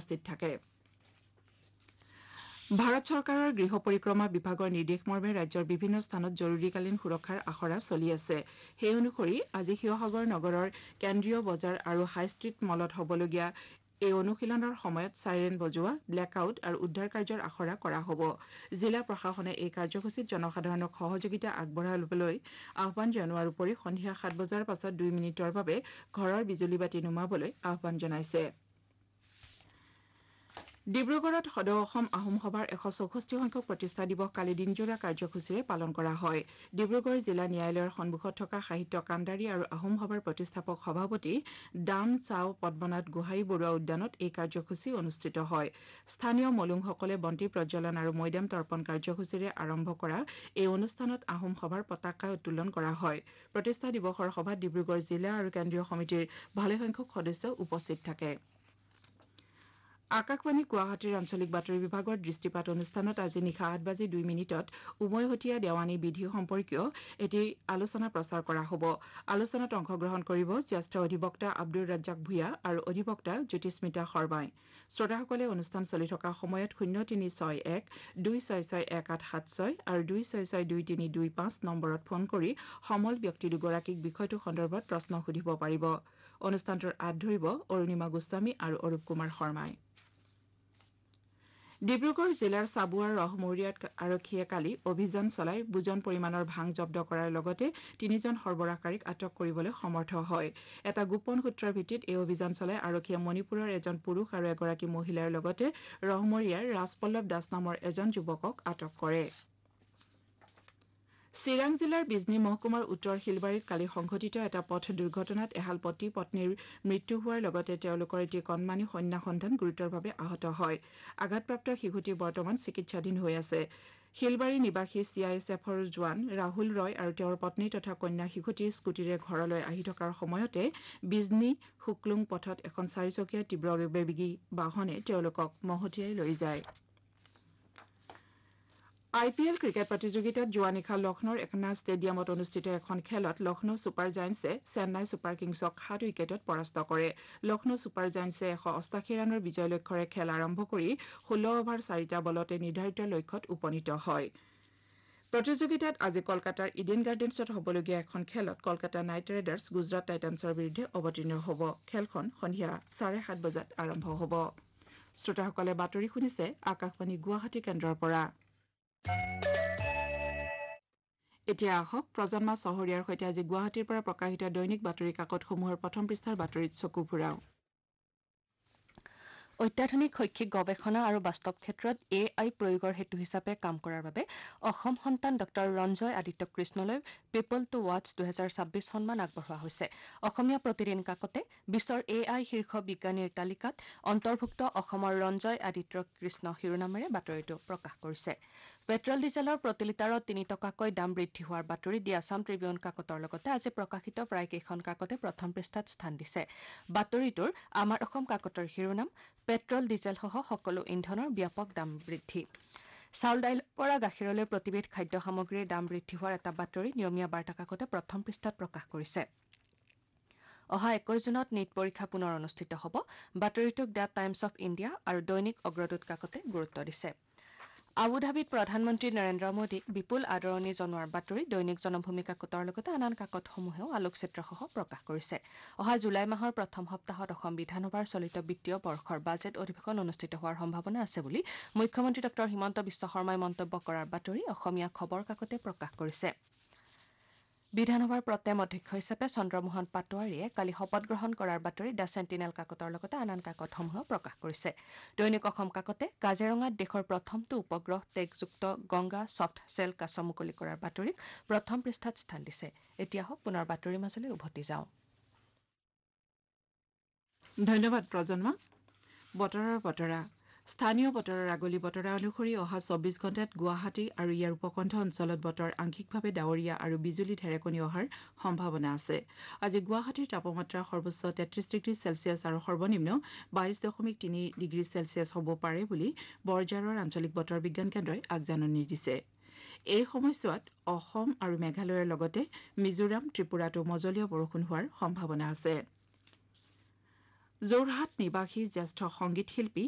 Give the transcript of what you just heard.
উপস্থিত থাকে ভাৰত চৰকাৰৰ গৃহ পৰিক্ৰমা বিভাগৰ নিৰ্দেশ মৰ্মে ৰাজ্যৰ বিভিন্ন স্থানত জৰুৰীকালীন সুৰক্ষাৰ আখৰা চলি আছে সেই অনুসৰি আজি শিৱসাগৰ নগৰৰ কেন্দ্ৰীয় বজাৰ আৰু হাইষ্ট্ৰীট মলত হ'বলগীয়া এই অনুশীলনৰ সময়ত চাইৰেন বজোৱা ব্লেকআউট আৰু উদ্ধাৰ কাৰ্যৰ আখৰা কৰা হ'ব জিলা প্ৰশাসনে এই কাৰ্যসূচীত জনসাধাৰণক সহযোগিতা আগবঢ়াবলৈ আহ্বান জনোৱাৰ উপৰি সন্ধিয়া ৭ বজাৰ পাছত ২ মিনিটৰ বাবে ঘৰৰ বিজুলী বাতি নুমাবলৈ আহ্বান জনাইছে ডিব্ৰুগড়ত সদৌ অসম আহোম সভাৰ ১৬৪ সংখ্যক প্ৰতিষ্ঠা দিৱস কালি দিনজোৰা কাৰ্যসূচীৰে পালন কৰা হয় ডিব্ৰুগড় জিলা ন্যায়ালয়ৰ সন্মুখত থকা সাহিত্য কাণ্ডাৰী আৰু আহোম সভাৰ প্ৰতিষ্ঠাপক সভাপতি দাম চাও পদ্মনাথ গোহাঁই বৰুৱা উদ্যানত এই কাৰ্যসূচী অনুষ্ঠিত হয় স্থানীয় মলুংসকলে বন্তি প্ৰজ্বলন আৰু মৈদাম তৰ্পণ কাৰ্যসূচীৰে আৰম্ভ কৰা এই অনুষ্ঠানত আহোম সভাৰ পতাকা উত্তোলন কৰা হয় প্ৰতিষ্ঠা দিৱসৰ সভাত ডিব্ৰুগড় জিলা আৰু কেন্দ্ৰীয় সমিতিৰ ভালেসংখ্যক সদস্য উপস্থিত থাকে আকাশবাণী গুৱাহাটীৰ আঞ্চলিক বাতৰি বিভাগৰ দৃষ্টিপাত অনুষ্ঠানত আজি নিশা ৮:২ উমৈহতীয়া দেৱানী বিধি সম্পৰ্কীয় এটি আলোচনা প্ৰচাৰ কৰা হ'ব আলোচনাত অংশগ্ৰহণ কৰিব জ্যেষ্ঠ অধিবক্তা আব্দুৰ ৰাজ্জাক ভূঞা আৰু অধিবক্তা জ্যোতিস্মিতা শৰ্মাই শ্ৰোতাসকলে অনুষ্ঠান চলি থকা সময়ত 0361-266-1876 আৰু 266-2325 নম্বৰত ফোন কৰি সমল ব্যক্তি দুগৰাকীক বিষয়টো সন্দৰ্ভত প্ৰশ্ন সুধিব পাৰিব অনুষ্ঠানটোৰ আঁত ধৰিব অৰুণিমা গোস্বামী আৰু অৰূপ কুমাৰ শৰ্মাই ডিব্ৰুগড় জিলাৰ চাবুৱাৰ ৰহমৌৰিয়াত আৰক্ষীয়ে কালি অভিযান চলাই বুজন পৰিমাণৰ ভাং জব্দ কৰাৰ লগতে ৩জন সৰবৰাহকাৰীক আটক কৰিবলৈ সমৰ্থ হয় এটা গোপন সূত্ৰৰ ভিত্তিত এই অভিযান চলাই আৰক্ষীয়ে মণিপুৰৰ এজন পুৰুষ আৰু এগৰাকী মহিলাৰ লগতে ৰহমৌৰিয়াৰ ৰাজপল্লৱ দাস নামৰ এজন যুৱকক আটক কৰে চিৰাং জিলাৰ বিজনী মহকুমাৰ উত্তৰ শিলবাৰীত কালি সংঘটিত এটা পথ দুৰ্ঘটনাত এহাল পতি পত্নীৰ মৃত্যু হোৱাৰ লগতে তেওঁলোকৰ এটি কণমানি কন্যা সন্তান গুৰুতৰভাৱে আহত হয় আঘাতপ্ৰাপ্ত শিশুটি বৰ্তমান চিকিৎসাধীন হৈ আছে শিলবাৰী নিবাসী CISFৰ জোৱান ৰাহুল ৰয় আৰু তেওঁৰ পত্নী তথা কন্যা শিশুটি স্কুটিৰে ঘৰলৈ আহি থকাৰ সময়তে বিজনী শুক্লুং পথত এখন ৪চকীয়া তীব্ৰবেগী বাহনে তেওঁলোকক মহতিয়াই লৈ যায় IPL ক্ৰিকেট প্ৰতিযোগিতাত যোৱা নিশা লক্ষ্ণৌৰ একনাথ ষ্টেডিয়ামত অনুষ্ঠিত এখন খেলত লক্ষ্ণৌ ছুপাৰ জায়েণ্টছে চেন্নাই ছুপাৰ কিংছক ৭ উইকেটত পৰাস্ত কৰে লক্ষ্ণৌ ছুপাৰ জায়েণ্টছে ১৮৮ ৰানৰ বিজয় লক্ষ্যৰে খেল আৰম্ভ কৰি ১৬ অভাৰ ৪টা বলতে নিৰ্ধাৰিত লক্ষ্যত উপনীত হয় প্ৰতিযোগিতাত আজি কলকাতাৰ ইডেন গাৰ্ডেন্সত হ'বলগীয়া এখন খেলত কলকাতা নাইট ৰাইডাৰ্ছ গুজৰাট টাইটান্ছৰ বিৰুদ্ধে অৱতীৰ্ণ হ'ব খেলখন সন্ধিয়া ৭:৩০ বজাত আৰম্ভ হ'ব শ্ৰোতাসকলে বাতৰি শুনিছে আকাশবাণী গুৱাহাটী কেন্দ্ৰৰ পৰা এতিয়া আহক প্ৰজন্মা চহৰীয়াৰ সৈতে আজি গুৱাহাটীৰ পৰা প্ৰকাশিত দৈনিক বাতৰি কাকতসমূহৰ প্ৰথম পৃষ্ঠাৰ বাতৰিত চকু ফুৰাও অত্যাধুনিক শৈক্ষিক গৱেষণা আৰু বাস্তৱ ক্ষেত্ৰত AI প্ৰয়োগৰ হেতু হিচাপে কাম কৰাৰ বাবে অসম সন্তান ড ৰঞ্জয় আদিত্য কৃষ্ণলৈ পিপল টু ৱাটছ 2026 সন্মান আগবঢ়োৱা হৈছে অসমীয়া প্ৰতিদিন কাকতে বিশ্বৰ AI শীৰ্ষ বিজ্ঞানীৰ তালিকাত অন্তৰ্ভুক্ত অসমৰ ৰঞ্জয় আদিত্য কৃষ্ণ শিৰোনামেৰে বাতৰিটো প্ৰকাশ কৰিছে পেট্ৰল ডিজেলৰ প্ৰতি লিটাৰত ৩ টকাকৈ দাম বৃদ্ধি হোৱাৰ বাতৰি দি আছাম ট্ৰিবিউন কাকতৰ লগতে আজি প্ৰকাশিত প্ৰায় কেইখন কাকতে প্ৰথম পৃষ্ঠাত স্থান দিছে বাতৰিটোৰ আমাৰ অসম কাকতৰ শিৰোনাম পেট্ৰল ডিজেলসহ সকলো ইন্ধনৰ ব্যাপক দাম বৃদ্ধি চাউল দাইলৰ পৰা গাখীৰলৈ প্ৰতিবিধ খাদ্য সামগ্ৰীৰ দাম বৃদ্ধি হোৱাৰ এটা বাতৰি নিয়মীয়া বাৰ্তা কাকতে প্ৰথম পৃষ্ঠাত প্ৰকাশ কৰিছে অহা ২১ জুনত নীট পৰীক্ষা পুনৰ অনুষ্ঠিত হ'ব বাতৰিটোক দ্য টাইমছ অফ ইণ্ডিয়া আৰু দৈনিক অগ্ৰদূত কাকতে গুৰুত্ব দিছে আবুধাবিত প্ৰধানমন্ত্ৰী নৰেন্দ্ৰ মোদীক বিপুল আদৰণি জনোৱাৰ বাতৰি দৈনিক জনভূমি কাকতৰ লগতে আন আন কাকতসমূহেও আলোকচিত্ৰসহ প্ৰকাশ কৰিছে অহা জুলাই মাহৰ প্ৰথম সপ্তাহত অসম বিধানসভাৰ চলিত বিত্তীয় বৰ্ষৰ বাজেট অধিৱেশন অনুষ্ঠিত হোৱাৰ সম্ভাৱনা আছে বুলি মুখ্যমন্ত্ৰী ডঃ হিমন্ত বিশ্ব শৰ্মাই মন্তব্য কৰাৰ বাতৰি অসমীয়া খবৰ কাকতে প্ৰকাশ কৰিছে বিধানসভাৰ প্ৰটেম অধ্যক্ষ হিচাপে চন্দ্ৰমোহন পাটোৱাৰীয়ে কালি শপত গ্ৰহণ কৰাৰ বাতৰি দ্য চেণ্টিনেল কাকতৰ লগতে আন আন কাকতসমূহেও প্ৰকাশ কৰিছে দৈনিক অসম কাকতে কাজিৰঙাত দেশৰ প্ৰথমটো উপগ্ৰহ টেগযুক্ত গংগা ছফ্ট চেল কাছ মুকলি কৰাৰ বাতৰিক প্ৰথম পৃষ্ঠাত স্থান দিছে এতিয়া হওক পুনৰ বাতৰিৰ মাজলৈ উভতি যাওঁ ধন্যবাদ প্ৰজন্মা বতৰৰ বতৰা স্থানীয় বতৰৰ আগলি বতৰা অনুসৰি অহা ২৪ ঘণ্টাত গুৱাহাটী আৰু ইয়াৰ উপকণ্ঠ অঞ্চলত বতৰ আংশিকভাৱে ডাৱৰীয়া আৰু বিজুলী ঢেৰেকনি অহাৰ সম্ভাৱনা আছে আজি গুৱাহাটীৰ তাপমাত্ৰা সৰ্বোচ্চ ৩৩ ডিগ্ৰী চেলছিয়াছ আৰু সৰ্বনিম্ন ২২.৩ ডিগ্ৰী চেলছিয়াছ হ'ব পাৰে বুলি বৰঝাৰৰ আঞ্চলিক বতৰ বিজ্ঞান কেন্দ্ৰই আগজাননী দিছে এই সময়ছোৱাত অসম আৰু মেঘালয়ৰ লগতে মিজোৰাম ত্ৰিপুৰাতো মজলীয়া বৰষুণ হোৱাৰ সম্ভাৱনা আছে যোৰহাট নিবাসী জ্যেষ্ঠ সংগীত শিল্পী